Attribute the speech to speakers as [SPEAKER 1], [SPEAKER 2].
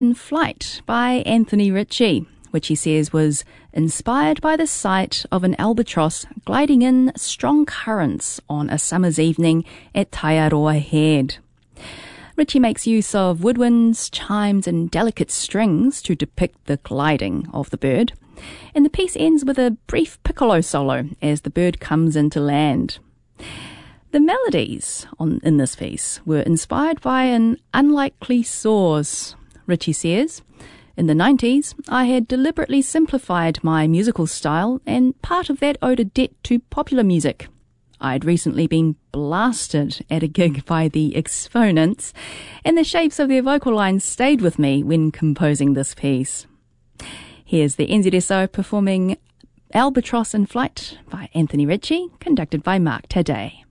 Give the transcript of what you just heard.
[SPEAKER 1] In Flight by Anthony Ritchie, which he says was inspired by the sight of an albatross gliding in strong currents on a summer's evening at Taiaroa Head. Ritchie makes use of woodwinds, chimes and delicate strings to depict the gliding of the bird, and the piece ends with a brief piccolo solo as the bird comes into land. The melodies in this piece were inspired by an unlikely source. Ritchie says, "In the 90s, I had deliberately simplified my musical style, and part of that owed a debt to popular music. I'd recently been blasted at a gig by the Exponents, and the shapes of their vocal lines stayed with me when composing this piece." Here's the NZSO performing Albatross in Flight by Anthony Ritchie, conducted by Mark Taddei.